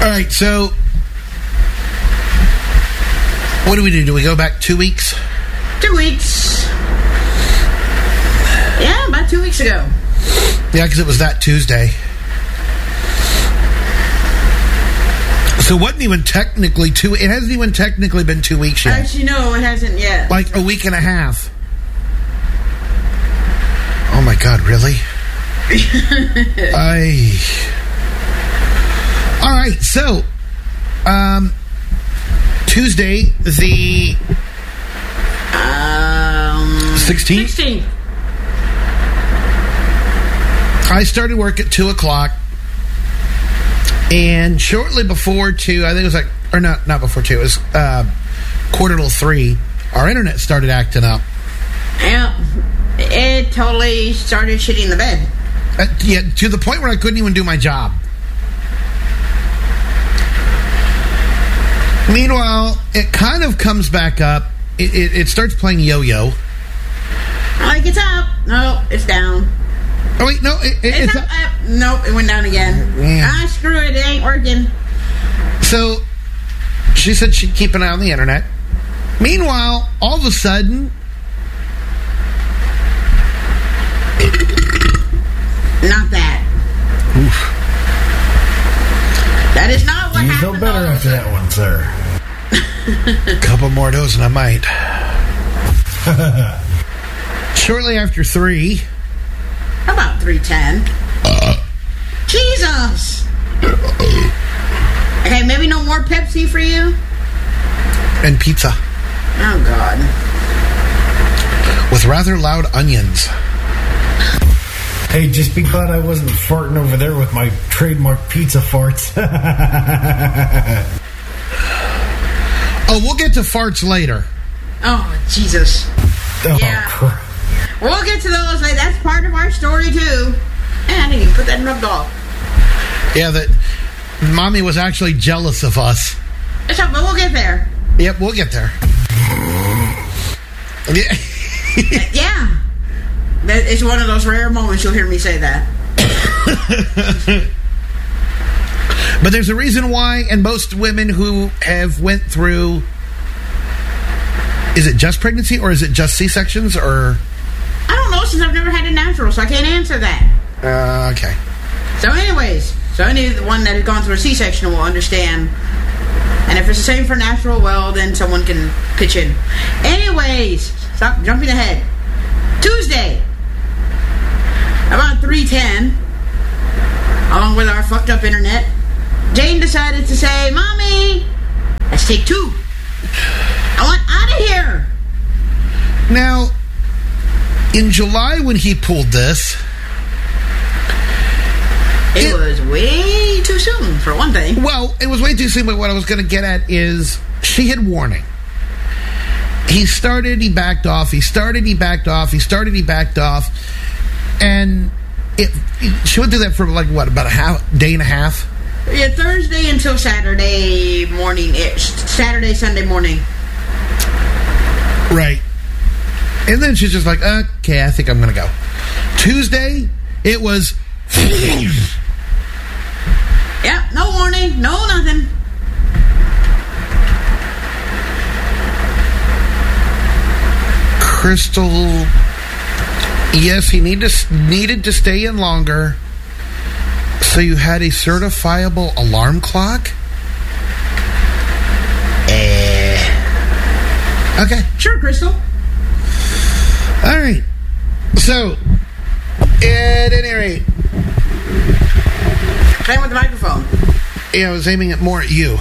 All right, so what do we do? Do we go back 2 weeks? 2 weeks. Yeah, about 2 weeks ago. Yeah, because it was that Tuesday. So it wasn't even technically it hasn't even technically been 2 weeks yet. Actually, no, it hasn't yet. Like a week and a half. Oh my God, really? All right, so Tuesday, the 16th? 16th. I started work at 2 o'clock. And shortly before 2, I think it was like, or not before 2, it was 2:45, our internet started acting up. Yeah, it totally started shitting the bed. Yeah, to the point where I couldn't even do my job. Meanwhile, it kind of comes back up. It starts playing yo-yo. Like, it's up. No, it's down. Oh, wait, no, it's up. Nope, it went down again. Yeah. Screw it ain't working. So, she said she'd keep an eye on the internet. Meanwhile, all of a sudden... Not that. Oof. That is not what you happened. You feel better after that one, sir. A couple more of those and I might. Shortly after 3... How about 3:10? Jesus! Okay, maybe no more Pepsi for you? And pizza. Oh, God. With rather loud onions. Hey, just be glad I wasn't farting over there with my trademark pizza farts. Oh, we'll get to farts later. Oh, Jesus. Oh, yeah. crap. We'll get to those. Like, that's part of our story, too. And I didn't even put that in the dog. Yeah, that Mommy was actually jealous of us. It's up, but we'll get there. Yep, we'll get there. Yeah. It's one of those rare moments you'll hear me say that. But there's a reason why, and most women who have went through... Is it just pregnancy, or is it just C-sections, or... I don't know, since I've never had a natural, so I can't answer that. Okay. So anyways, anyone that has gone through a C-section will understand. And if it's the same for natural, well, then someone can pitch in. Anyways, stop jumping ahead. Tuesday, about 3:10, along with our fucked up internet, Jane decided to say, Mommy, let's take 2. I want out of here. Now, in July when he pulled this... It was way too soon, for one thing. Well, it was way too soon, but what I was going to get at is she had warning. He started, he backed off, he started, he backed off, he started, he backed off. And she went through that for like, what, about a day and a half? Yeah, Thursday until Saturday morning-ish. Saturday, Sunday morning. Right. And then she's just like, okay, I think I'm going to go. Tuesday, it was... Yeah, no warning, no nothing. Crystal, yes, he needed to stay in longer. So you had a certifiable alarm clock? Okay. Sure, Crystal. All right. So, at any rate... Playing with the microphone. Yeah, I was aiming it more at you.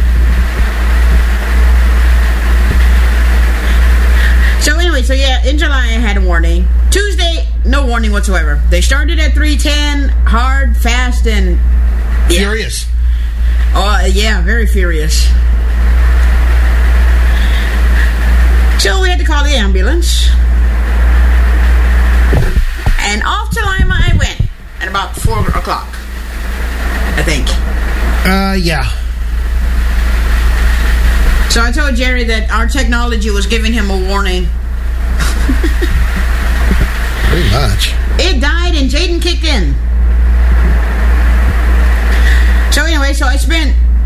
So anyway, in July I had a warning. Tuesday, no warning whatsoever. They started at 3:10, hard, fast, and... Yeah. Furious. Oh, yeah, very furious. So we had to call the ambulance. And off to Lima I went at about 4 o'clock. I think. Yeah. So I told Jerry that our technology was giving him a warning. Pretty much. It died and Jaden kicked in. So anyway, I spent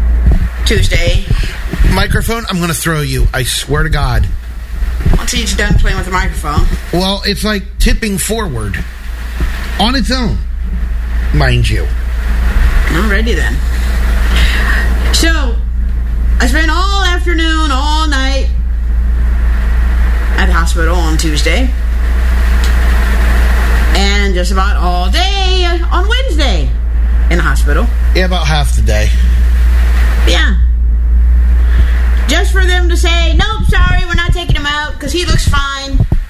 Tuesday. Microphone, I'm going to throw you. I swear to God. Once he's done playing with the microphone. Well, it's like tipping forward on its own, mind you. Alrighty then. So, I spent all afternoon, all night at the hospital on Tuesday. And just about all day on Wednesday in the hospital. Yeah, about half the day. Yeah. Just for them to say, nope, sorry, we're not taking him out because he looks fine.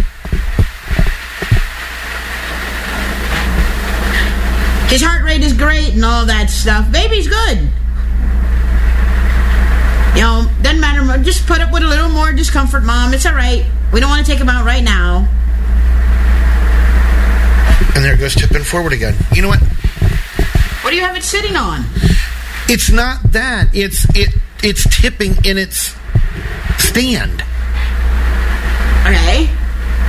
His heart rate is great and all that stuff. Baby's good. You know, doesn't matter. Just put up with a little more discomfort, Mom. It's all right. We don't want to take him out right now. And there it goes tipping forward again. You know what? What do you have it sitting on? It's not that. It's tipping in its stand. Okay.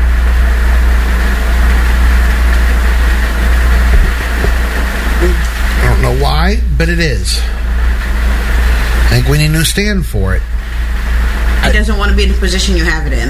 I don't know why, but it is. I think we need a new stand for it. It doesn't want to be in the position you have it in.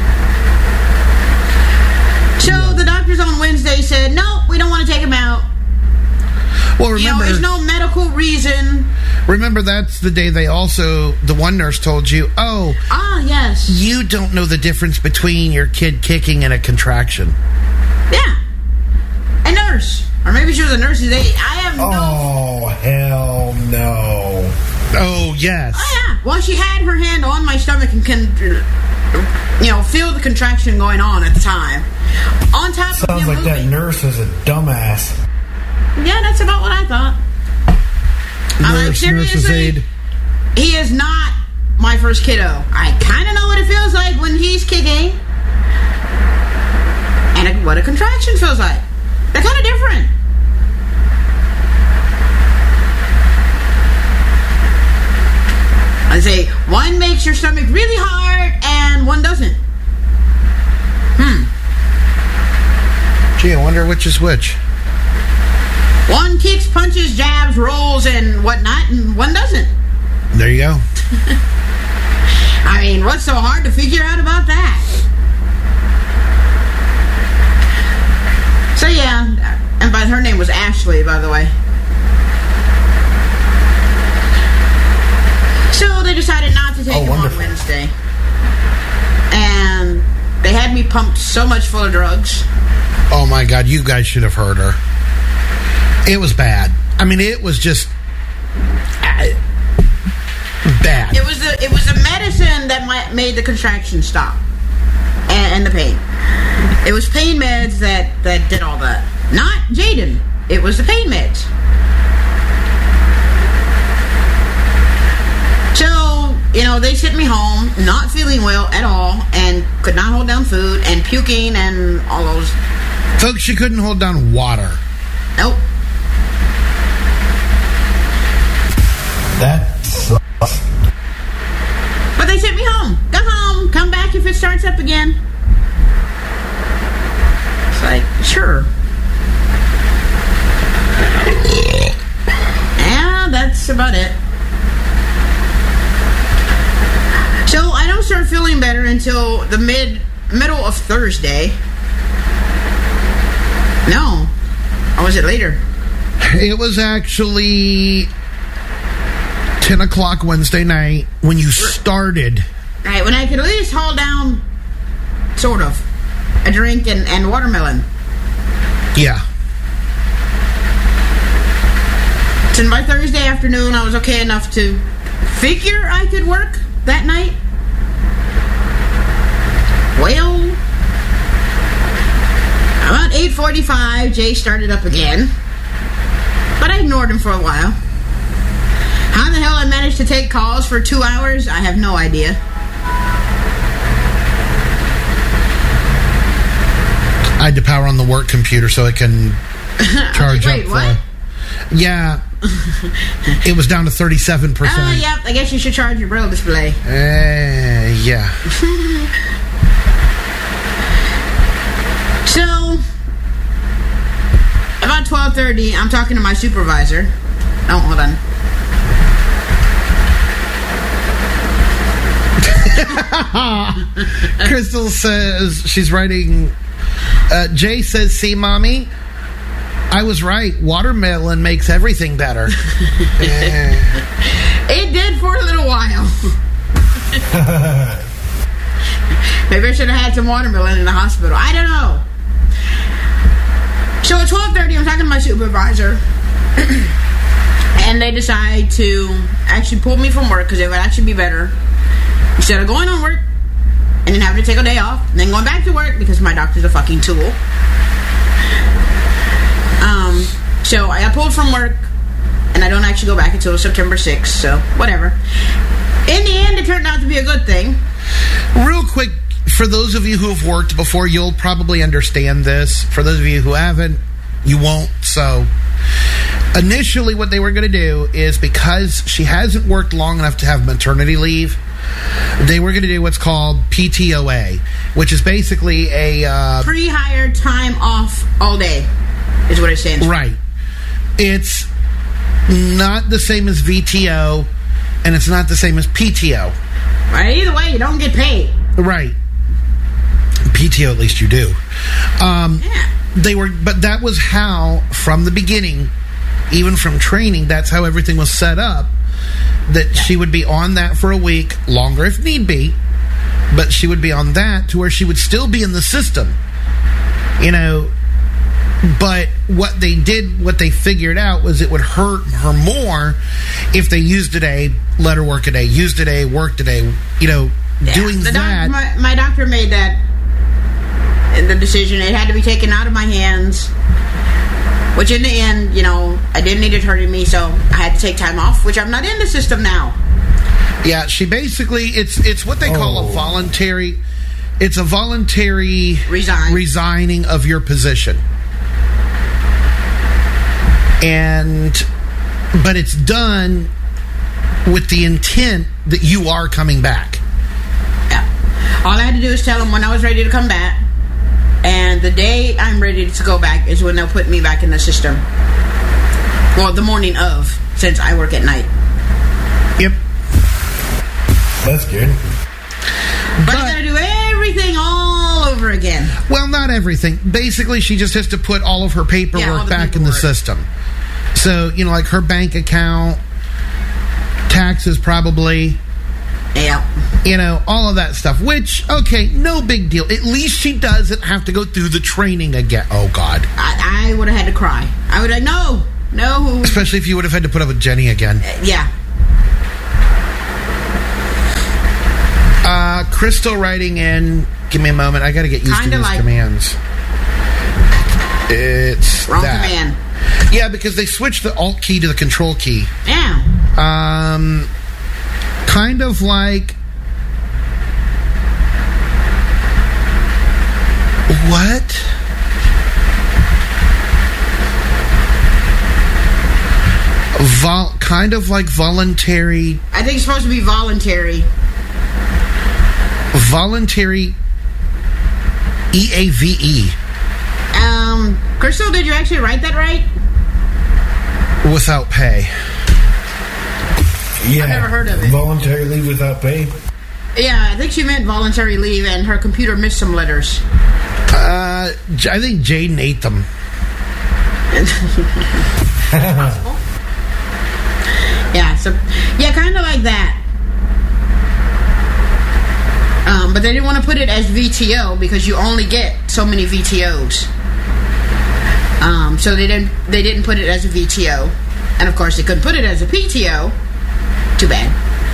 So the doctors on Wednesday said, no, we don't want to take him out. Well, remember, there's no medical reason. Remember, that's the day the one nurse told you, yes. You don't know the difference between your kid kicking and a contraction. Yeah. A nurse. Or maybe she was a nurse today. I have no... Oh, hell no. Oh, yes. Oh, yeah. Well, she had her hand on my stomach and feel the contraction going on at the time. On top of Sounds like that nurse is a dumbass. Yeah, that's about what I thought. Nurse's aide. He is not my first kiddo. I kind of know what it feels like when he's kicking. And what a contraction feels like. They're kind of different. I say, one makes your stomach really hard and one doesn't. Gee, I wonder which is which. One kicks, punches, jabs, rolls, and whatnot, and one doesn't. There you go. I mean, what's so hard to figure out about that? So, yeah, and her name was Ashley, by the way. So, they decided not to take him on Wednesday. And they had me pumped so much full of drugs. Oh, my God, you guys should have heard her. It was bad. I mean, it was just bad. It was the medicine that made the contraction stop and the pain. It was pain meds that did all that. Not Jaden. It was the pain meds. So, they sent me home, not feeling well at all, and could not hold down food, and puking, and all those. Folks, she couldn't hold down water. Nope. That sucks. But they sent me home. Go home. Come back if it starts up again. It's like, sure. Yeah, that's about it. So I don't start feeling better until the middle of Thursday. No. Or was it later? It was actually 10 o'clock Wednesday night when you started. Right, when I could at least haul down, sort of, a drink and watermelon. Yeah. So by Thursday afternoon, I was okay enough to figure I could work that night. Well, about 8:45, Jay started up again. But I ignored him for a while. How the hell I managed to take calls for 2 hours, I have no idea. I had to power on the work computer so it can charge Wait, up. what? Yeah. It was down to 37%. Oh, yep. I guess you should charge your Braille display. Yeah. So, about 12:30, I'm talking to my supervisor. Oh, hold on. Crystal says, she's writing, Jay says, see, Mommy, I was right. Watermelon makes everything better. It did for a little while. Maybe I should have had some watermelon in the hospital. I don't know. So at 12:30, I'm talking to my supervisor. And they decide to actually pull me from work because it would actually be better. Instead of going on work and then having to take a day off and then going back to work because my doctor's a fucking tool. So I got pulled from work and I don't actually go back until September 6th, so whatever. In the end, it turned out to be a good thing. Real quick, for those of you who have worked before, you'll probably understand this. For those of you who haven't, you won't. So initially what they were going to do is, because she hasn't worked long enough to have maternity leave, they were going to do what's called PTOA, which is basically a pre-hired time off all day is what it stands for. Right. It's not the same as VTO, and it's not the same as PTO. Right, either way, you don't get paid. Right. PTO, at least you do. Yeah. But that was how, from the beginning, even from training, that's how everything was set up. That she would be on that for a week, longer if need be, but she would be on that to where she would still be in the system. You know, but what they figured out was it would hurt her more if they used a day, let her work a day, used a day, worked a day, you know, doing that. My doctor made that the decision. It had to be taken out of my hands, which in the end, you know, I didn't need it hurting me, so I had to take time off, which I'm not in the system now. Yeah, she basically, it's what they call a voluntary, it's a voluntary resigning of your position. But it's done with the intent that you are coming back. Yeah. All I had to do is tell them when I was ready to come back, and the day I'm ready to go back is when they'll put me back in the system. Well, the morning of, since I work at night. Yep. That's good. But I gotta do everything all over again. Well, not everything. Basically, she just has to put all of her paperwork back in the system. So, you know, like her bank account, taxes probably. Yeah. You know, all of that stuff. Which, okay, no big deal. At least she doesn't have to go through the training again. Oh, God. I would have had to cry. I would have, no. Especially if you would have had to put up with Jenny again. Yeah. Crystal writing in, give me a moment, I gotta get used to these commands. It's wrong command. Yeah, because they switched the Alt key to the Control key. Yeah. Kind of like, what? Kind of like voluntary. I think it's supposed to be voluntary. Voluntary EAVE. Crystal, did you actually write that right? Without pay. Yeah. I've never heard of it. Voluntary leave without pay? Yeah, I think she meant voluntary leave, and her computer missed some letters. I think Jaden ate them. Possible. Yeah, kind of like that. But they didn't want to put it as VTO because you only get so many VTOs. So they didn't put it as a VTO, and of course they couldn't put it as a PTO. Too bad.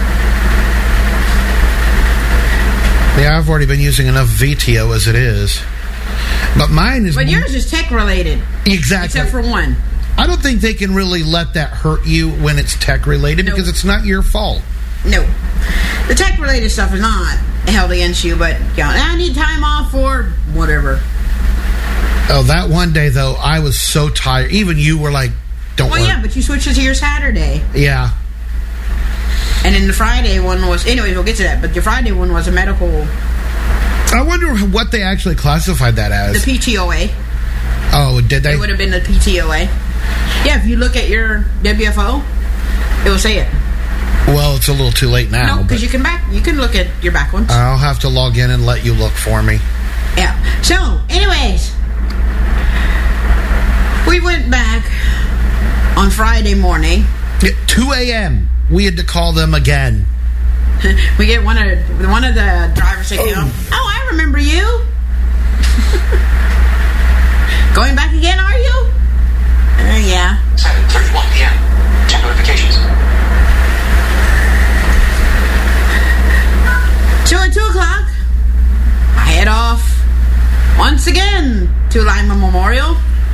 Yeah, I've already been using enough VTO as it is. But mine is... But yours is tech-related. Exactly. Except for one. I don't think they can really let that hurt you when it's tech-related because it's not your fault. No. The tech-related stuff is not held against you, but you know, I need time off for whatever. Oh, that one day, though, I was so tired. Even you were like, don't worry. Well, yeah, but you switched it to your Saturday. Yeah. And then the Friday one was... Anyways, we'll get to that. But the Friday one was a medical... I wonder what they actually classified that as. The PTOA. Oh, did they? It would have been the PTOA. Yeah, if you look at your WFO, it will say it. Well, it's a little too late now. No, because you can look at your back ones. I'll have to log in and let you look for me. Yeah. So, anyways, we went back on Friday morning. At 2 a.m., we had to call them again. We get one of the drivers say, I remember you. Going back again, are you? Yeah. 7:31 p.m. Check notifications. So at 2 o'clock, I head off once again to Lima Memorial.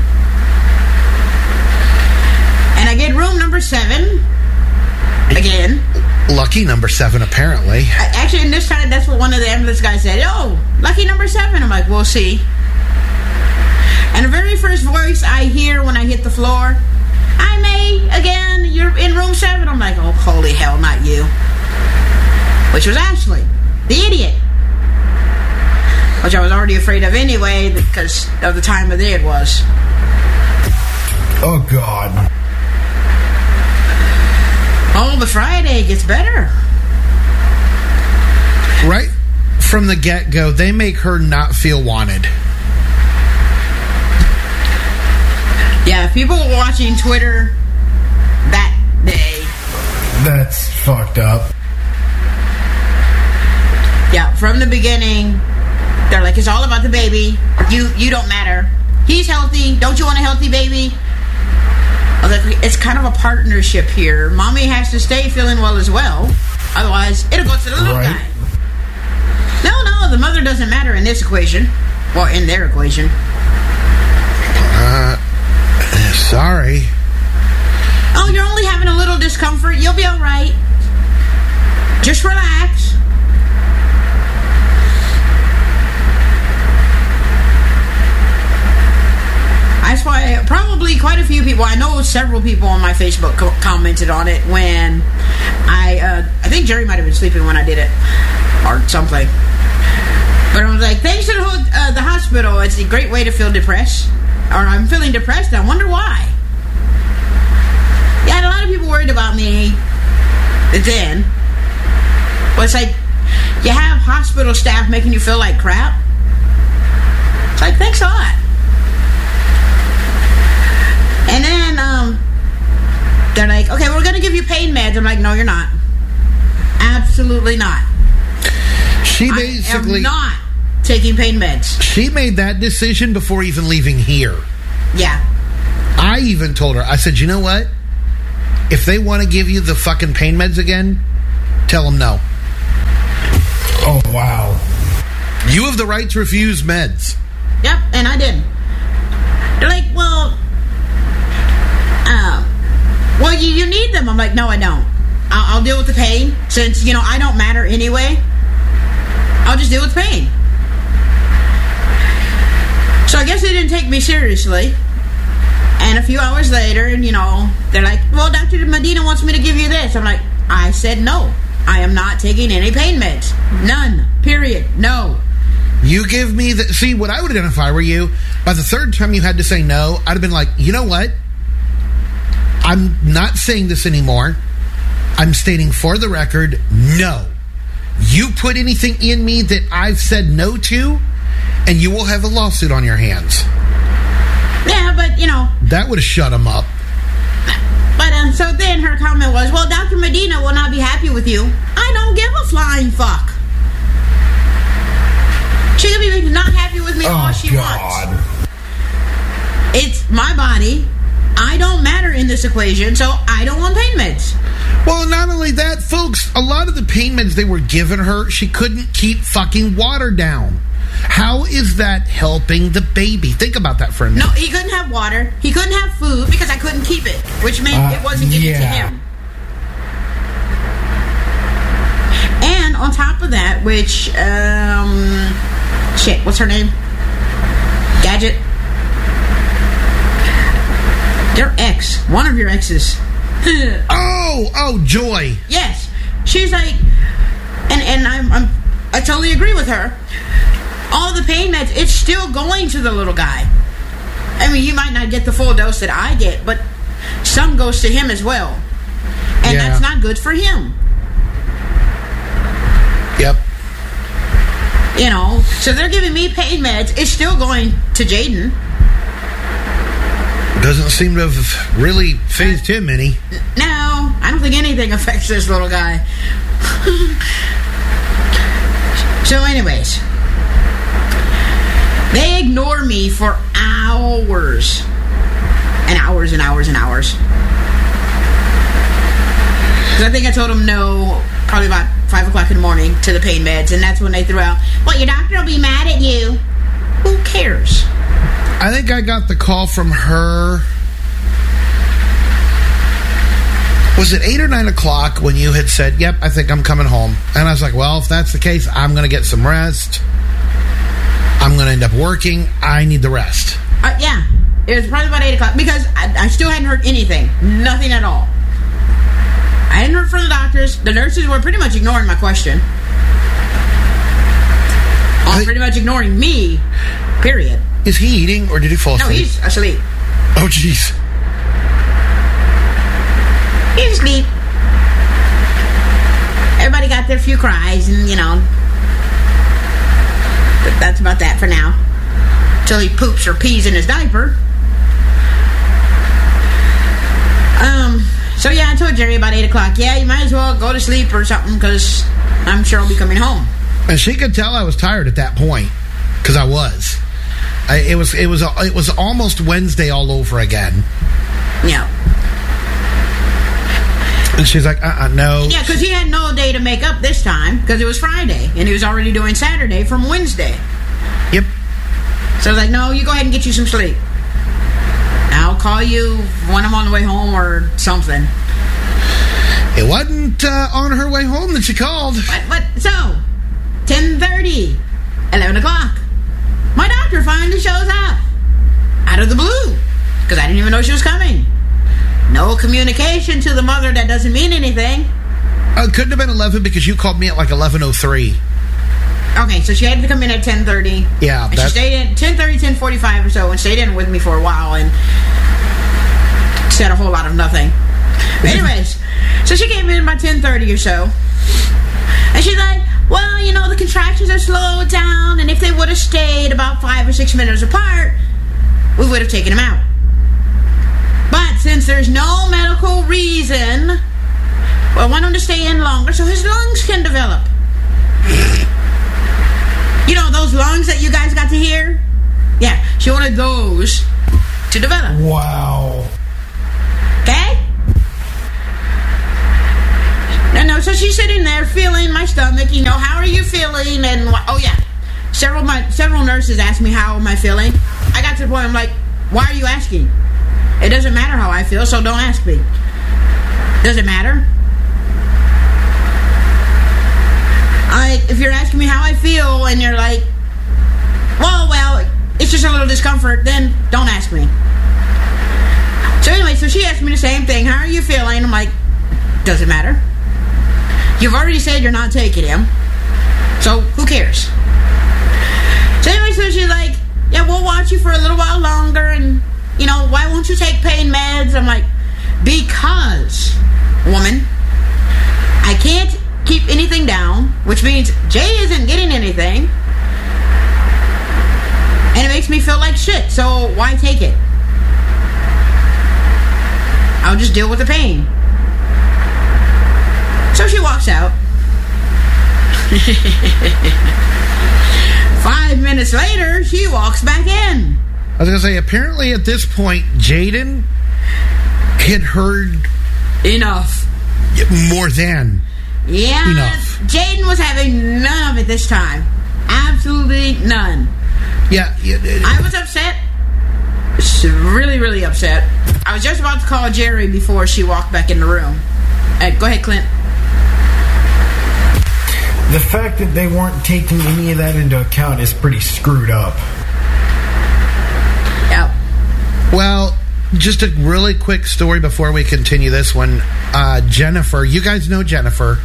And I get room number 7 again. Lucky number 7, apparently. Actually, in this time, that's what one of the ambulance guys said. Oh, lucky number 7. I'm like, we'll see. And the very first voice I hear when I hit the floor, "Hi, May, again, you're in room 7. I'm like, oh, holy hell, not you. Which was Ashley, the idiot. Which I was already afraid of anyway because of the time of day it was. Oh, God. Oh, but Friday gets better. Right from the get-go, they make her not feel wanted. Yeah, people were watching Twitter that day. That's fucked up. Yeah, from the beginning, they're like, it's all about the baby. You don't matter. He's healthy. Don't you want a healthy baby? I was like, it's kind of a partnership here. Mommy has to stay feeling well as well. Otherwise, it'll go to the little guy. No, the mother doesn't matter in this equation. Well, in their equation. Sorry. Oh, you're only having a little discomfort. You'll be all right. Just relax. That's why probably quite a few people, I know several people on my Facebook commented on it when I think Jerry might have been sleeping when I did it or something. But I was like, thanks to the hospital, it's a great way to feel depressed. Or I'm feeling depressed, I wonder why. Yeah, and a lot of people worried about me then. Well, it's like, you have hospital staff making you feel like crap. It's like, thanks a lot. And then, they're like, okay, we're going to give you pain meds. I'm like, no, you're not. Absolutely not. She basically... I am not taking pain meds. She made that decision before even leaving here. Yeah. I even told her, I said, you know what? If they want to give you the fucking pain meds again, tell them no. Oh, wow. You have the right to refuse meds. Yep, and I did. They're like, well, you need them. I'm like, no, I don't. I'll deal with the pain. Since, I don't matter anyway, I'll just deal with pain. So I guess they didn't take me seriously. And a few hours later, they're like, well, Dr. Medina wants me to give you this. I'm like, I said no. I am not taking any pain meds. None. Period. No. You give me the... See, what I would have done if I were you, by the third time you had to say no, I'd have been like, you know what? I'm not saying this anymore. I'm stating for the record, no. You put anything in me that I've said no to, and you will have a lawsuit on your hands. Yeah, but, That would have shut him up. But, so then her comment was, well, Dr. Medina will not be happy with you. I don't give a flying fuck. She can be not happy with me all she wants. It's my body. I don't matter in this equation, so I don't want pain meds. Well, not only that, folks, a lot of the pain meds they were giving her, she couldn't keep fucking water down. How is that helping the baby? Think about that for a minute. No, he couldn't have water. He couldn't have food because I couldn't keep it, which meant it wasn't getting to him. And on top of that, which, what's her name? Gadget? Your ex. One of your exes. Oh, Joy. Yes. She's like, and I totally agree with her. All the pain meds, it's still going to the little guy. I mean, you might not get the full dose that I get, but some goes to him as well. And that's not good for him. You know, so they're giving me pain meds. It's still going to Jaden. Doesn't seem to have really phased him any. No, I don't think anything affects this little guy. So anyways, they ignore me for hours. And hours and hours and hours. Because I think I told them no, probably about 5 o'clock in the morning to the pain meds. And that's when they threw out, well, your doctor will be mad at you. Who cares? I think I got the call from her. Was it 8 or 9 o'clock when you had said, yep, I think I'm coming home? And I was like, well, if that's the case, I'm going to get some rest. I'm going to end up working. I need the rest. Yeah. It was probably about 8 o'clock because I still hadn't heard anything. Nothing at all. I hadn't heard from the doctors. The nurses were pretty much ignoring my question. Pretty much ignoring me, period. Is he eating or did he fall asleep? No, he's asleep. Oh, jeez. He's asleep. Everybody got their few cries and, you know. But that's about that for now. Till he poops or pees in his diaper. So yeah, I told Jerry about 8 o'clock, yeah, you might as well go to sleep or something because I'm sure I'll be coming home. And she could tell I was tired at that point because I was. It was almost Wednesday all over again. Yeah. And she's like, no. Yeah, because he had no day to make up this time because it was Friday and he was already doing Saturday from Wednesday. Yep. So I was like, no, you go ahead and get you some sleep. I'll call you when I'm on the way home or something. It wasn't on her way home that she called. But so, 10:30, 11 o'clock. My doctor finally shows up. Out of the blue. Because I didn't even know she was coming. No communication to the mother that doesn't mean anything. It couldn't have been 11 because you called me at like 11:03. Okay, so she had to come in at 10:30. Yeah. And she stayed in 10:30, 10:45 or so, and stayed in with me for a while and said a whole lot of nothing. But anyways, so she came in about 10:30 or so. And she's like, well, you know, the contractions are slowed down, and if they would have stayed about 5 or 6 minutes apart, we would have taken him out. But since there's no medical reason, well, I want him to stay in longer so his lungs can develop. You know, those lungs that you guys got to hear? Yeah, she wanted those to develop. Wow. Okay? No, so she's sitting there feeling my stomach, you know, how are you feeling? And, oh yeah, several nurses asked me how am I feeling. I got to the point, I'm like, why are you asking? It doesn't matter how I feel, so don't ask me. Does it matter? If you're asking me how I feel and you're like, well, it's just a little discomfort, then don't ask me. So anyway, so she asked me the same thing. How are you feeling? I'm like, does it matter? You've already said you're not taking him. So who cares? So anyway, so she's like, yeah, we'll watch you for a little while longer and, you know, why won't you take pain meds? I'm like, because, woman, I can't keep anything down, which means Jay isn't getting anything, and it makes me feel like shit, so why take it? I'll just deal with the pain. So she walks out. 5 minutes later, she walks back in. I was going to say, apparently at this point, Jaden had heard enough. More than yeah, enough. Jaden was having none of it this time. Absolutely none. Yeah. I was upset. Really, really upset. I was just about to call Jerry before she walked back in the room. Go ahead, Clint. The fact that they weren't taking any of that into account is pretty screwed up. Yep. Well, just a really quick story before we continue this one. Jennifer, you guys know Jennifer.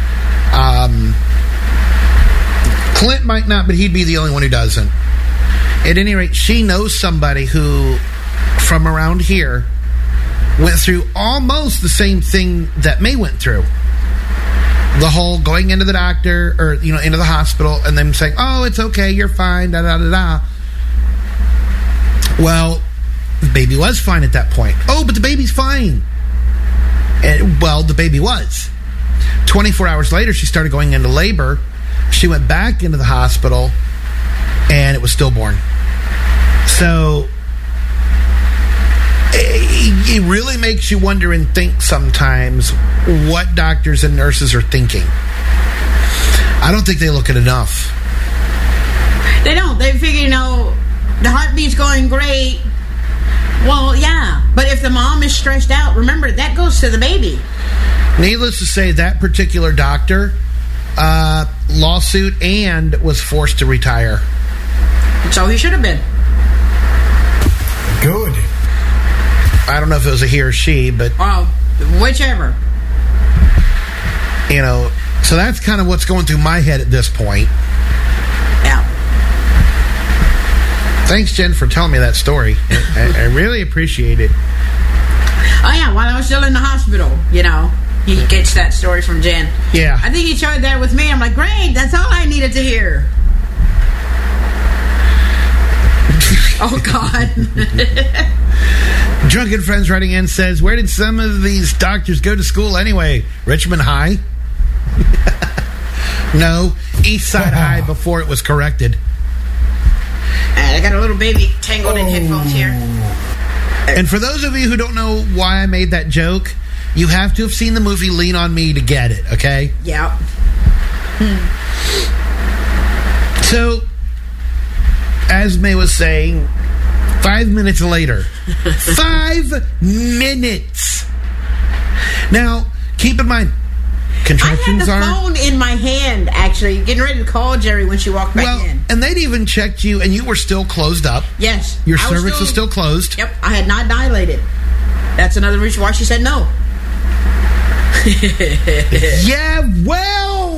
Clint might not, but he'd be the only one who doesn't. At any rate, she knows somebody who, from around here, went through almost the same thing that May went through. The whole going into the doctor or, into the hospital and them saying, oh, it's okay, you're fine, da-da-da-da. Well, the baby was fine at that point. Oh, but the baby's fine. And, well, the baby was. 24 hours later, she started going into labor. She went back into the hospital, and it was stillborn. So it really makes you wonder and think sometimes what doctors and nurses are thinking. I don't think they look at enough. They don't. They figure, the heartbeat's going great. Well, yeah. But if the mom is stressed out, remember, that goes to the baby. Needless to say, that particular doctor, lawsuit and was forced to retire. So he should have been. Good. I don't know if it was a he or she, but... Well, whichever. So that's kind of what's going through my head at this point. Yeah. Thanks, Jen, for telling me that story. I really appreciate it. Oh, yeah, while I was still in the hospital, he gets that story from Jen. Yeah. I think he shared that with me. I'm like, great, that's all I needed to hear. Oh, God. Drunken Friends writing in says, where did some of these doctors go to school anyway? Richmond High? No, East Side High before it was corrected. I got a little baby tangled in headphones here. And for those of you who don't know why I made that joke, you have to have seen the movie Lean on Me to get it, okay? Yeah. So, as May was saying, 5 minutes later. 5 minutes! Now, keep in mind, contractions I had the phone in my hand, actually, getting ready to call Jerry when she walked back in. And they'd even checked you, and you were still closed up. Yes. Your cervix was still closed. Yep, I had not dilated. That's another reason why she said no. Yeah, well...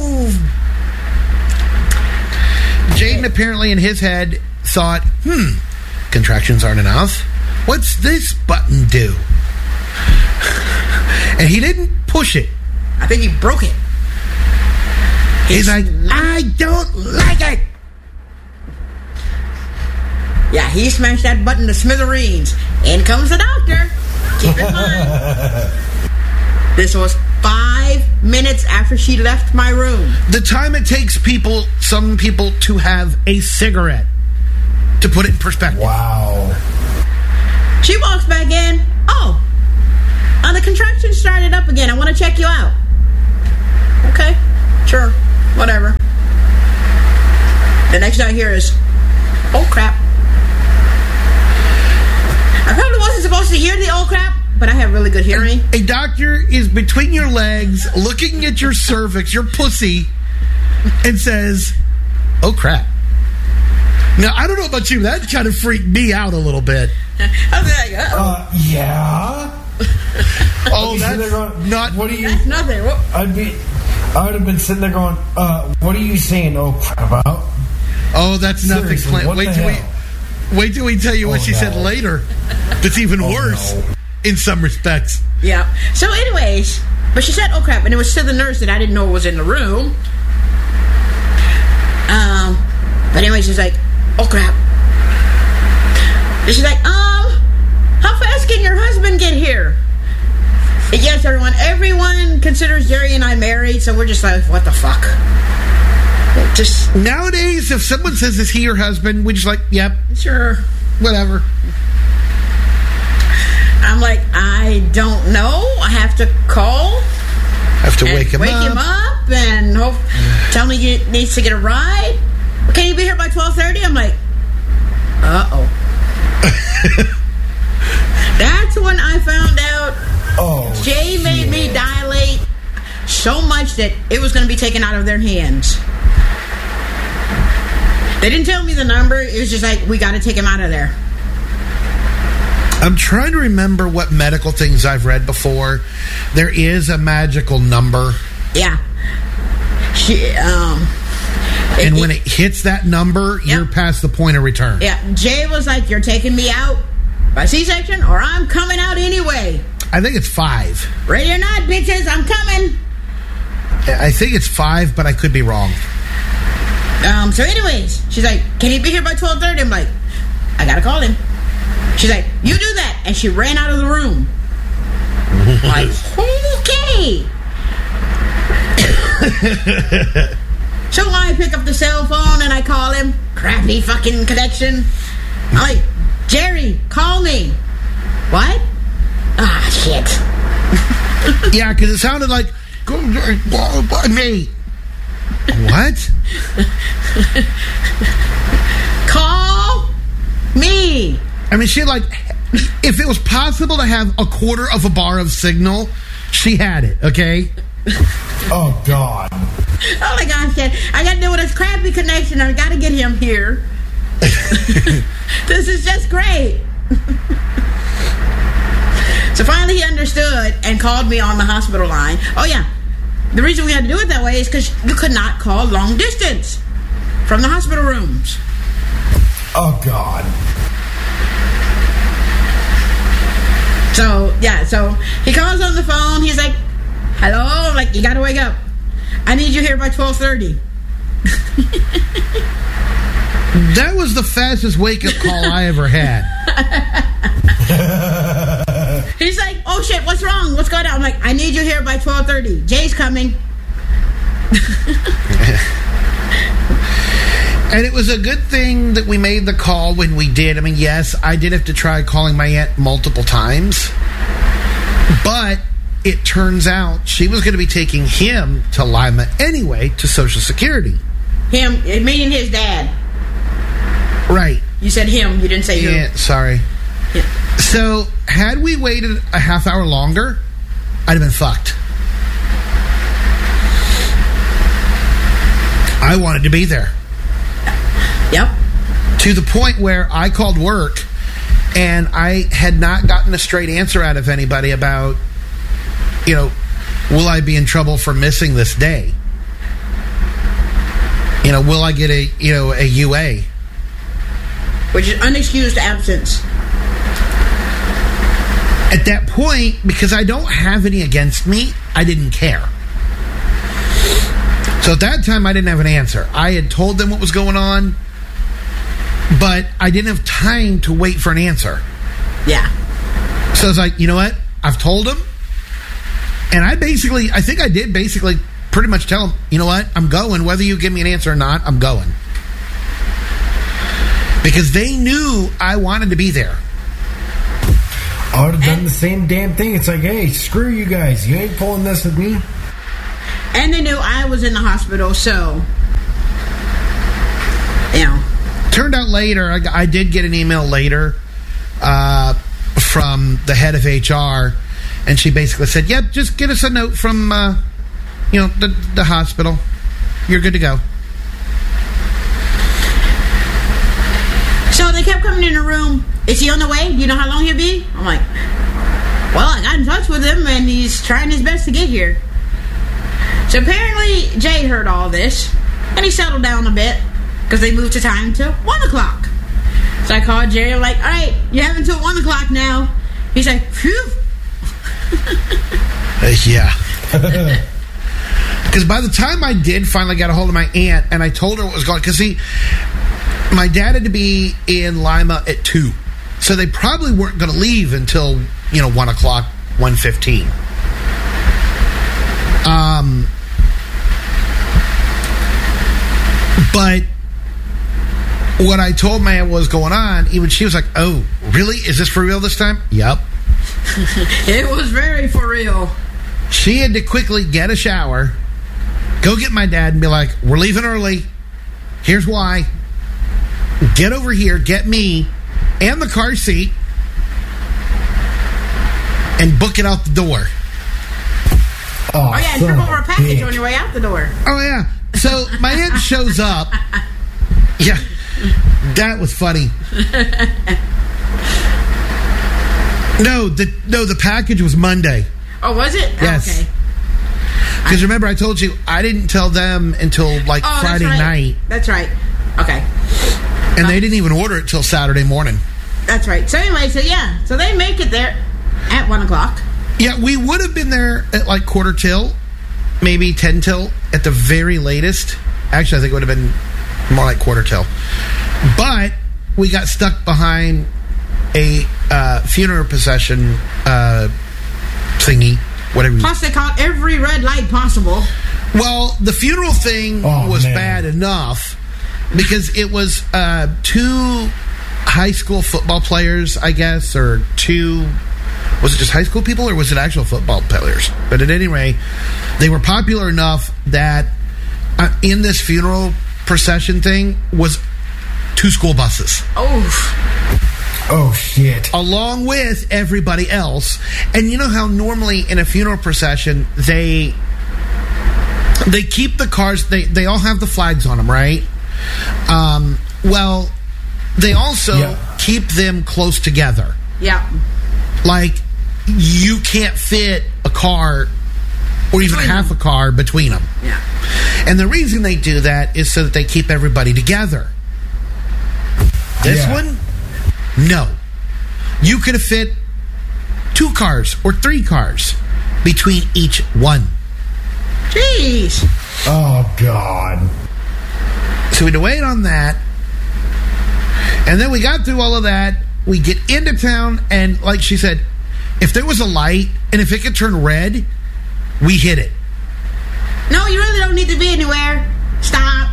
Jaden apparently in his head thought, contractions aren't enough. What's this button do? And he didn't push it. I think he broke it. He's like, I don't like it. Yeah, he smashed that button to smithereens. In comes the doctor. Keep in mind. This was 5 minutes after she left my room. The time it takes some people to have a cigarette, to put it in perspective. Wow. She walks back in. Oh, the contraction started up again. I want to check you out. Okay, sure, whatever. The next I hear is, oh crap. I probably wasn't supposed to hear the oh crap, but I have really good hearing. A doctor is between your legs, looking at your cervix, your pussy, and says, oh crap. Now, I don't know about you, that kind of freaked me out a little bit. I was like, uh-oh. Yeah. Oh, that's going, not... What are you... That's nothing. I would have been sitting there going, what are you saying oh crap about? Oh, that's nothing, Seriously, Clint. Wait till we tell you what she said later. That's even worse in some respects. Yeah. So anyways, but she said, oh crap, and it was to the nurse that I didn't know was in the room. But anyways, she's like, oh crap. And she's like, how fast can your husband get here? And yes, everyone considers Jerry and I married, so we're just like, what the fuck? Just nowadays, if someone says, is he your husband, we just like, yep, sure, whatever. I'm like, I don't know. I have to call. Have to wake him up and tell me he needs to get a ride. Can you be here by 12:30? I'm like, uh-oh. That's when I found out Jay made me dilate so much that it was going to be taken out of their hands. They didn't tell me the number. It was just like, we got to take him out of there. I'm trying to remember what medical things I've read before. There is a magical number. Yeah. And when it hits that number, you're past the point of return. Yeah. Jay was like, you're taking me out by C-section or I'm coming out anyway. I think it's 5. Ready or not, bitches, I'm coming. I think it's 5, but I could be wrong. So anyways, she's like, can he be here by 12:30? I'm like, I gotta call him. She's like, you do that. And she ran out of the room. Like, okay. So I pick up the cell phone and I call him. Crappy fucking connection. I'm like, Jerry, call me. What? Ah, shit. Yeah, because it sounded like, me. What? Call me. I mean, she had like, if it was possible to have a quarter of a bar of signal, she had it, okay? Oh, God. Oh, my gosh, Dad. I got to deal with this crappy connection. I got to get him here. This is just great. So finally he understood and called me on the hospital line. Oh, yeah. The reason we had to do it that way is because you could not call long distance from the hospital rooms. Oh, God. So, yeah, so he calls on the phone. He's like, hello? I'm like, you got to wake up. I need you here by 12:30. That was the fastest wake-up call I ever had. He's like, oh, shit, what's wrong? What's going on? I'm like, I need you here by 12:30. Jay's coming. And it was a good thing that we made the call when we did. I mean, yes, I did have to try calling my aunt multiple times. But it turns out she was going to be taking him to Lima anyway to Social Security. Him, meaning his dad. Right. You said him. You didn't say who. Yeah, sorry. Yeah. So, had we waited a half hour longer, I'd have been fucked. I wanted to be there. Yep. To the point where I called work and I had not gotten a straight answer out of anybody about, you know, will I be in trouble for missing this day? You know, will I get a UA? Which is unexcused absence. At that point, because I don't have any against me, I didn't care. So at that time, I didn't have an answer. I had told them what was going on, but I didn't have time to wait for an answer. Yeah. So I was like, you know what? I've told them. And I think I did pretty much tell them, you know what? I'm going. Whether you give me an answer or not, I'm going. Because they knew I wanted to be there. I would have done the same damn thing. It's like, hey, screw you guys. You ain't pulling this with me. And they knew I was in the hospital, so, you know. Turned out later, I did get an email later from the head of HR, and she basically said, yep, just get us a note from, the hospital. You're good to go. So they kept coming in the room. Is he on the way? Do you know how long he'll be? I'm like, well, I got in touch with him, and he's trying his best to get here. So apparently Jay heard all this, and he settled down a bit, because they moved the time to 1 o'clock. So I called Jerry. I'm like, all right, you have until 1 o'clock now. He's like, phew. Yeah. Because by the time I did finally get a hold of my aunt, and I told her what was going on, because see, my dad had to be in Lima at 2. So they probably weren't going to leave until, 1 o'clock, 1:15. But what I told my aunt was going on, even she was like, oh, really? Is this for real this time? Yep. It was very for real. She had to quickly get a shower, go get my dad and be like, we're leaving early. Here's why. Get over here, get me and the car seat, and book it out the door. Oh yeah, and trip over a package on your way out the door. Oh, yeah. So my aunt shows up. Yeah, that was funny. No, the package was Monday. Oh, was it? Yes. Okay. Because remember, I told you I didn't tell them until Friday night. That's right. Okay. And they didn't even order it till Saturday morning. That's right. So anyway, so they make it there at 1 o'clock. Yeah, we would have been there at 1:45, maybe 10 till at the very latest. Actually, I think it would have been more like quarter till. But we got stuck behind a funeral procession thingy, whatever. Plus, they caught every red light possible. Well, the funeral thing was bad enough because it was 2 high school football players, I guess, or 2... Was it just high school people or was it actual football players? But at any rate, they were popular enough that in this funeral procession thing was 2 school buses. Oh, shit. Along with everybody else. And you know how normally in a funeral procession, they keep the cars, they all have the flags on them, right? Well, they also keep them close together. Yeah. Like, you can't fit a car or even half a car between them. Yeah. And the reason they do that is so that they keep everybody together. This one, no. You could have fit 2 cars or 3 cars between each one. Jeez. Oh, God. So we had to wait on that. And then we got through all of that. We get into town, and like she said, if there was a light, and if it could turn red, we hit it. No, you really don't need to be anywhere. Stop.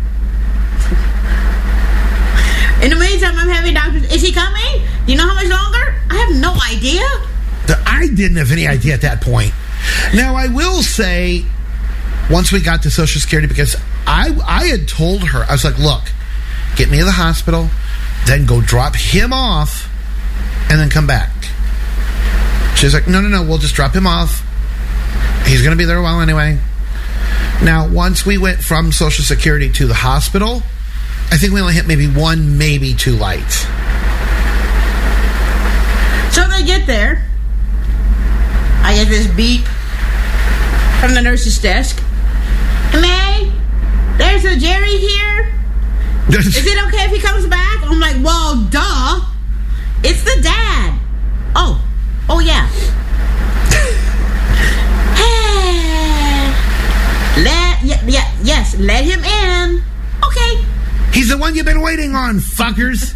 In the meantime, I'm having doctors. Is he coming? Do you know how much longer? I have no idea. I didn't have any idea at that point. Now, I will say, once we got to Social Security, because I had told her, I was like, look, get me to the hospital, then go drop him off, and then come back. She's like, no, we'll just drop him off. He's going to be there a while anyway. Now, once we went from Social Security to the hospital, I think we only hit maybe 1, maybe 2 lights. So they get there. I get this beep from the nurse's desk. May, there's a Jerry here. Is it okay if he comes back? I'm like, well, duh. It's the dad. Oh yeah. Yes, let him in. Okay. He's the one you've been waiting on, fuckers.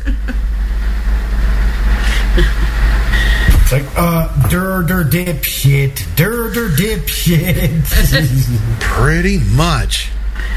It's like, dipshit. Dipshit. Pretty much.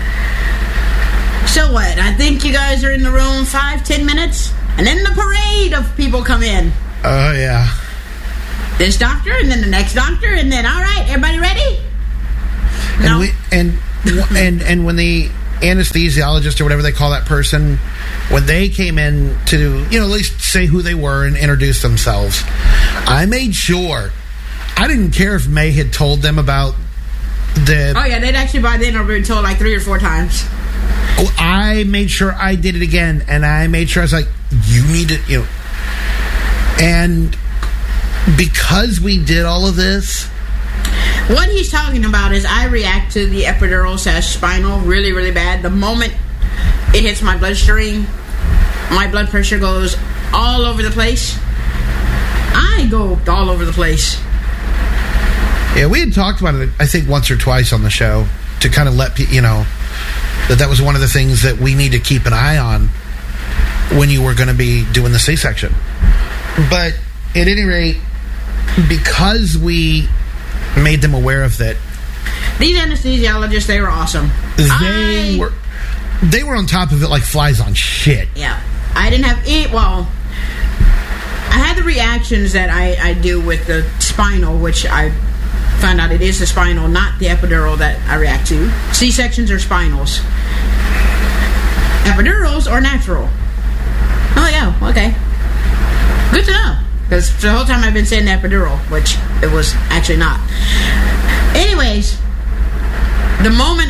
So what? I think you guys are in the room 5-10 minutes, and then the parade of people come in. Oh, yeah. This doctor, and then the next doctor, and then, all right, everybody ready? No. And when the anesthesiologist or whatever they call that person, when they came in to, at least say who they were and introduce themselves, I made sure. I didn't care if May had told them about the... Oh, yeah, they'd actually by then have been told like 3 or 4 times. I made sure I did it again, and I made sure I was like, you need to, and because we did all of this... What he's talking about is I react to the epidural/spinal really, really bad. The moment it hits my bloodstream, my blood pressure goes all over the place. I go all over the place. Yeah, we had talked about it, I think, once or twice on the show to kind of let people, that was one of the things that we need to keep an eye on when you were going to be doing the C-section. But at any rate, because we made them aware of that, these anesthesiologists, they were awesome. They were on top of it like flies on shit. Yeah. I didn't have any... Well, I had the reactions that I do with the spinal, which I found out it is the spinal, not the epidural that I react to. C-sections are spinals. Epidurals are natural. Oh, yeah. Okay. Good to know. Because the whole time I've been saying epidural, which it was actually not. Anyways, the moment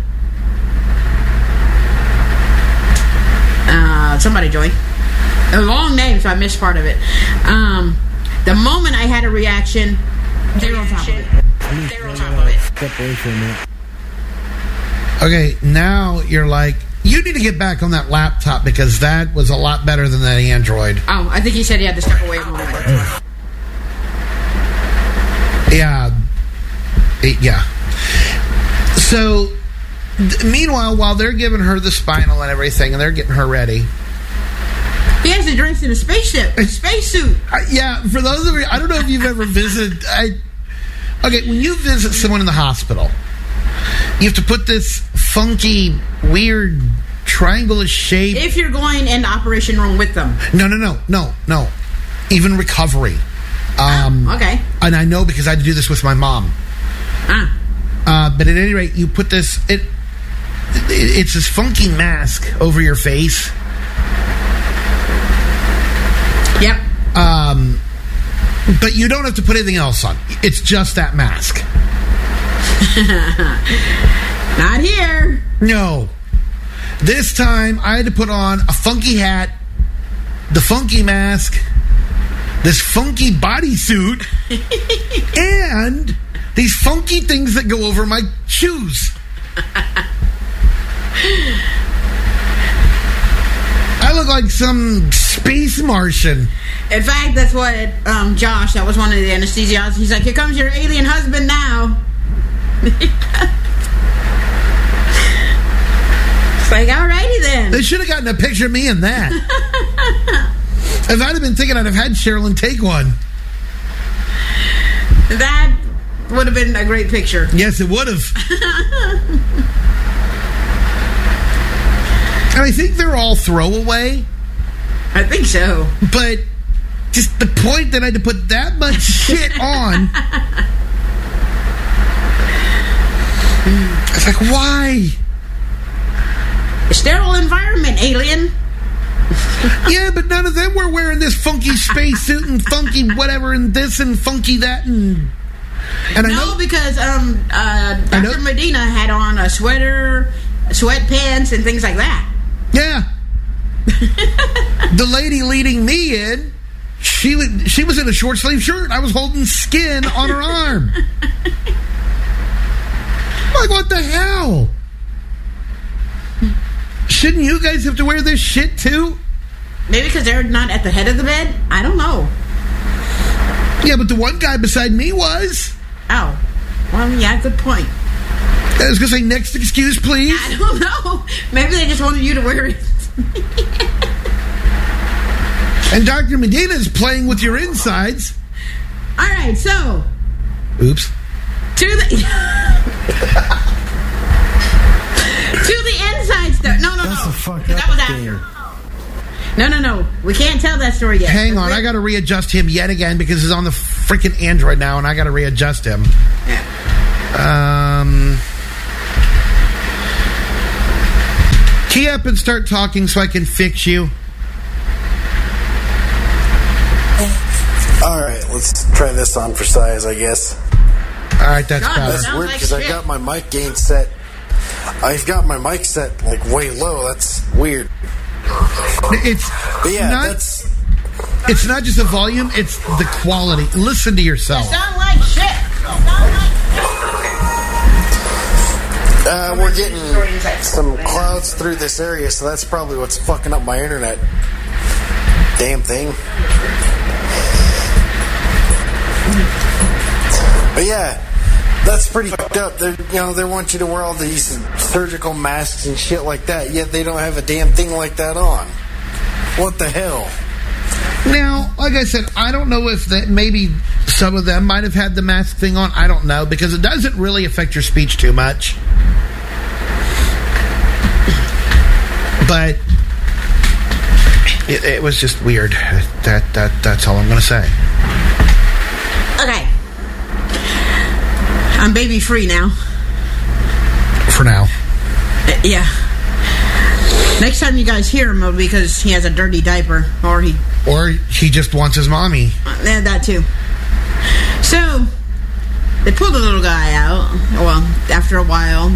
somebody joined. A long name, so I missed part of it. The moment I had a reaction, they were on top of it. Step away from it. Okay, now you're like, you need to get back on that laptop because that was a lot better than that Android. Oh, I think he said he had to step away a moment. Yeah. So, meanwhile, while they're giving her the spinal and everything, and they're getting her ready. He has to dress in a spacesuit. Yeah, for those of you, I don't know if you've ever visited. Okay, when you visit someone in the hospital, you have to put this funky, weird, triangle-ish shape. If you're going in the operation room with them. No. Even recovery. Okay. And I know because I had to do this with my mom. But at any rate, you put this... It's this funky mask over your face. Yep. But you don't have to put anything else on. It's just that mask. Not here. No. This time, I had to put on a funky hat, the funky mask, this funky bodysuit, and these funky things that go over my shoes. I look like some space Martian. In fact, that's what Josh, that was one of the anesthesiologists, he's like, here comes your alien husband now. It's like, alrighty then. They should have gotten a picture of me in that. If I'd have been thinking, I'd have had Sherilyn take one. That would have been a great picture. Yes, it would have. And I think they're all throwaway. I think so. But just the point that I had to put that much shit on. It's like, why? A sterile environment, alien. Yeah, but none of them were wearing this funky spacesuit and funky whatever and this and funky that and I know because Dr. Medina had on a sweater, sweatpants, and things like that. Yeah. The lady leading me in, she was in a short sleeve shirt. I was holding skin on her arm. Like, what the hell? Shouldn't you guys have to wear this shit too? Maybe because they're not at the head of the bed? I don't know. Yeah, but the one guy beside me was. Oh. Well, yeah, good point. I was going to say, next excuse, please. I don't know. Maybe they just wanted you to wear it. And Dr. Medina is playing with your insides. All right, so. Oops. To the inside stuff. No. That's a fucked That up was after. No. We can't tell that story yet. Hang on, I got to readjust him yet again because he's on the freaking Android now, and I got to readjust him. Yeah. Key up and start talking so I can fix you. Alright, let's try this on for size, I guess. Alright, that's God, better. That's Sounds weird like because I shit. got my mic gain set. I've got my mic set like way low. That's weird. It's But yeah, not, it's not just the volume, it's the quality. Listen to yourself. Sound like shit. We're getting some clouds through this area, so that's probably what's fucking up my internet. Damn thing. But yeah, that's pretty fucked up. They want you to wear all these surgical masks and shit like that, yet they don't have a damn thing like that on. What the hell? Now, like I said, I don't know if that maybe some of them might have had the mask thing on. I don't know, because it doesn't really affect your speech too much. But it was just weird. That's all I'm going to say. Okay. I'm baby free now. For now. Yeah. Next time you guys hear him, it'll be because he has a dirty diaper, or he just wants his mommy. That too. So they pulled the little guy out. Well, after a while.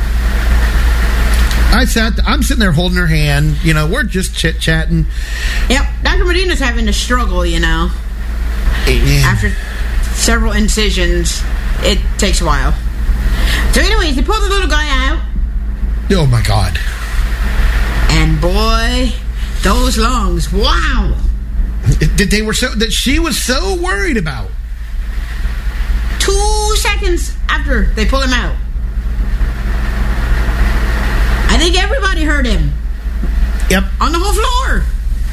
I'm sitting there holding her hand. You know, we're just chit chatting. Yep. Dr. Medina's having to struggle. You know, after several incisions, it takes a while. So, anyways, they pulled the little guy out. Oh my God. And boy, those lungs! Wow. That she was so worried about. 2 seconds after they pull him out, think everybody heard him. Yep. On the whole floor.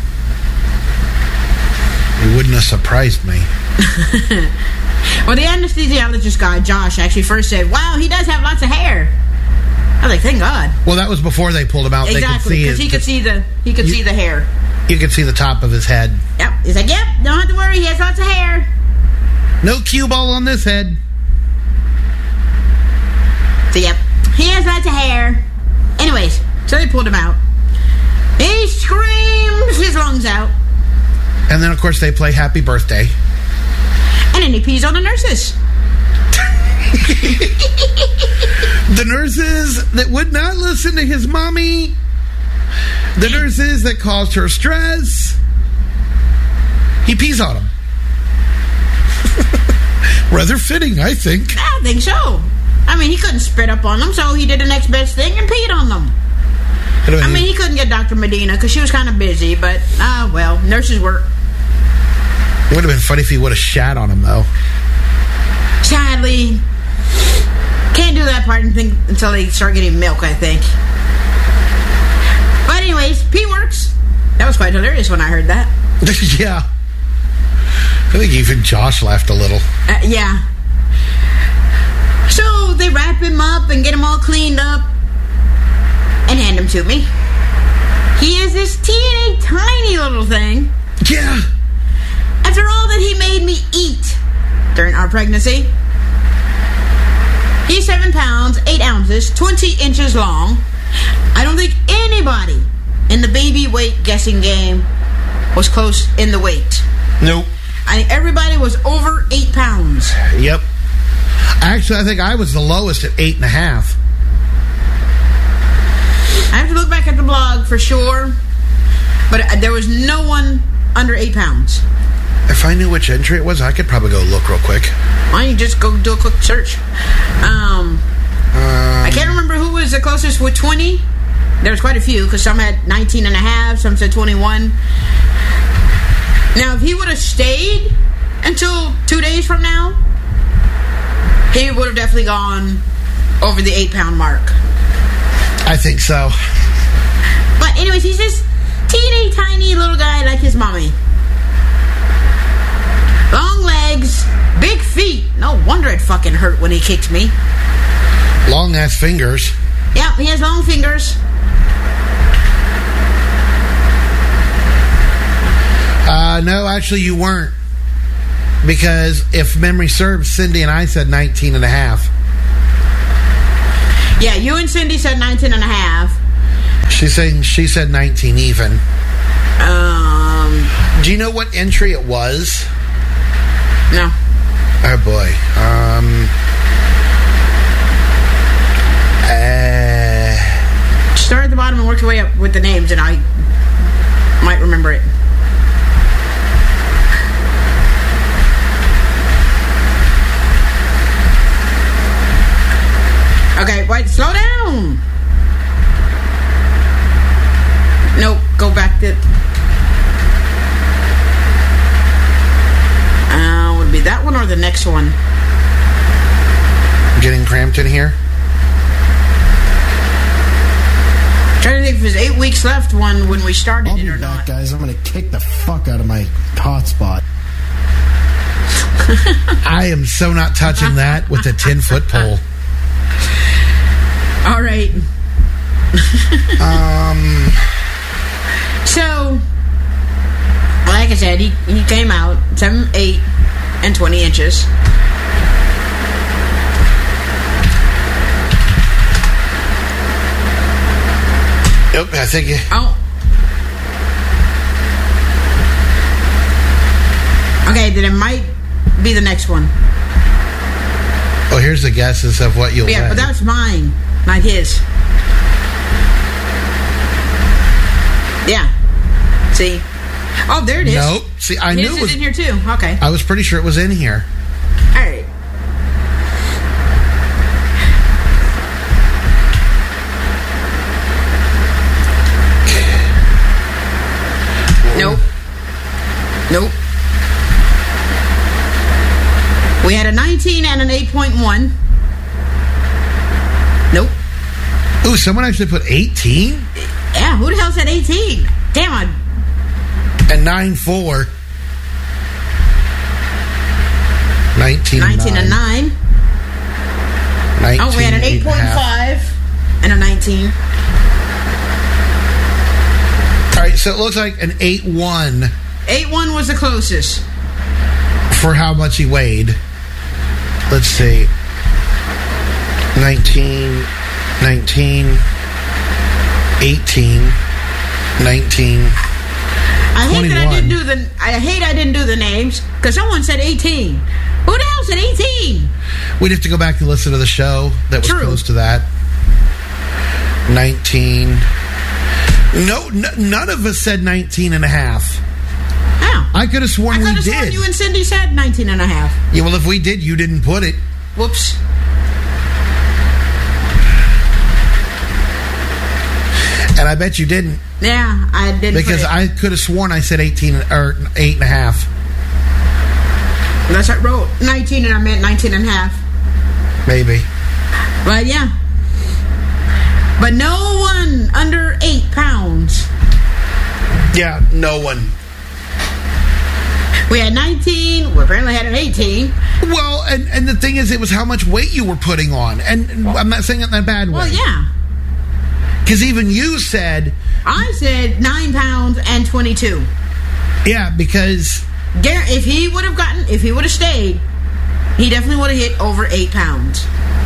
It wouldn't have surprised me. Well, the anesthesiologist guy, Josh, actually first said, wow, he does have lots of hair. I was like, thank God. Well, that was before they pulled him out. Exactly, because he could see the hair. You could see the top of his head. Yep. He's like, yep, don't have to worry, he has lots of hair. No cue ball on this head. So, yep, he has lots of hair. Anyways, so they pulled him out. He screams his lungs out. And then, of course, they play Happy Birthday. And then he pees on the nurses. The nurses that would not listen to his mommy. The nurses that caused her stress. He pees on them. Rather fitting, I think. I think so. I mean, he couldn't spit up on them, so he did the next best thing and peed on them. I mean, he couldn't get Dr. Medina because she was kind of busy, but, well, nurses work. It would have been funny if he would have shat on him, though. Sadly, can't do that part until they start getting milk, I think. But anyways, pee works. That was quite hilarious when I heard that. Yeah. I think even Josh laughed a little. Yeah. So they wrap him up and get him all cleaned up and hand him to me. He is this teeny tiny little thing. Yeah. After all that he made me eat during our pregnancy. He's 7 pounds, 8 ounces, 20 inches long. I don't think anybody in the baby weight guessing game was close in the weight. Nope. I think everybody was over 8 pounds. Yep. Actually, I think I was the lowest at 8.5. I have to look back at the blog for sure, but there was no one under 8 pounds. If I knew which entry it was, I could probably go look real quick. Why don't you just go do a quick search? I can't remember who was the closest with 20. There was quite a few, because some had 19 and a half, some said 21. Now, if he would have stayed until 2 days from now, he would have definitely gone over the 8-pound mark. I think so. But anyways, he's this teeny tiny little guy like his mommy. Long legs, big feet. No wonder it fucking hurt when he kicked me. Long ass fingers. Yep, he has long fingers. No, actually you weren't. Because if memory serves, Cindy and I said 19 and a half. Yeah, you and Cindy said 19 and a half. She said 19 even. Do you know what entry it was? No. Oh boy. Start at the bottom and work your way up with the names, and I might remember it. Okay, wait, slow down. Nope, go back to... would it be that one or the next one? Getting cramped in here? Trying to think if there's 8 weeks left one when we started it or back, not. guys. I'm going to kick the fuck out of my hotspot. I am so not touching that with a 10-foot pole. All right. So, like I said, he came out 7, 8, and 20 inches. Yep, I think... Oh. Okay, then it might be the next one. Oh, here's the guesses of what you'll Yeah, weigh. but that's mine, not his. Yeah. See? Oh, there it is. Nope. See, I his knew it is was... in here, too. Okay. I was pretty sure it was in here. All right. Nope. Nope. We had a 19 and an 8.1. Nope. Ooh, someone actually put 18? Yeah, who the hell said 18? Damn it. And 9.4. 19 and 9. 19, Oh, we had an 8.5 and a 19. All right, so it looks like an 8.1. 8.1 was the closest. For how much he weighed. Let's see. 19, 18, 19, I hate 21. that I didn't do the names because someone said 18. Who the hell said 18? We'd have to go back and listen to the show that was True. close to that. 19. No, none of us said 19 and a half. Oh. I could have sworn I we could have sworn did. you and Cindy said 19 and a half. Yeah, well, if we did, you didn't put it. Whoops. And I bet you didn't. Yeah, I didn't Because put it. I could have sworn I said 18 or 8 and a half. That's what I wrote 19 and I meant 19 and a half. Maybe. But yeah. But no one under 8 pounds. Yeah, no one. We had 19. We apparently had an 18. Well, and the thing is, it was how much weight you were putting on. And I'm not saying it in a bad way. Well, yeah. Because even you said... I said 9 pounds and 22. Yeah, because... If he would have stayed, he definitely would have hit over 8 pounds.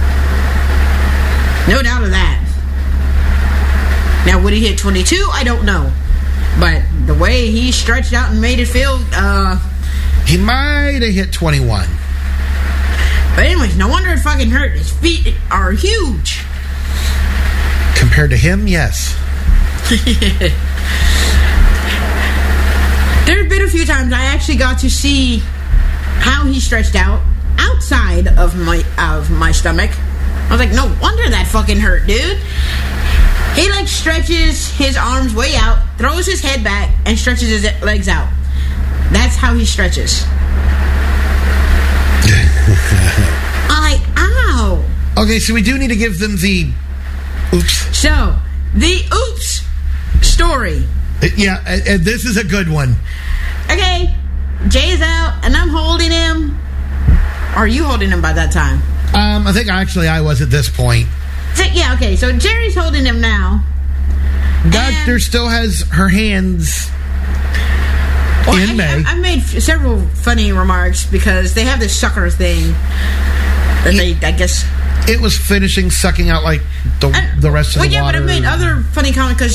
No doubt of that. Now, would he hit 22? I don't know. But the way he stretched out and made it feel, he might have hit 21. But anyways, no wonder it fucking hurt. His feet are huge. Compared to him, yes. There's been a few times I actually got to see how he stretched out outside of my stomach. I was like, no wonder that fucking hurt, dude. He like stretches his arms way out, throws his head back, and stretches his legs out. That's how he stretches. I'm like, ow. Okay, so we do need to give them the oops. So, the oops story. Yeah, and this is a good one. Okay, Jay's out, and I'm holding him. Are you holding him by that time? I think actually I was at this point. So, yeah, okay, so Jerry's holding him now. Doctor still has her hands in May. I've made several funny remarks because they have this sucker thing that they, I guess... It was finishing sucking out like the rest of the water. Well, yeah, but I made other funny comments because